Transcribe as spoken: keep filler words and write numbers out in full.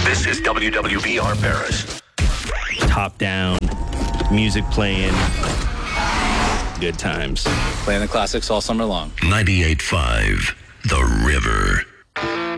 This is W W V R Paris. Top down, music playing, good times. Playing the classics all summer long. ninety-eight point five, The River.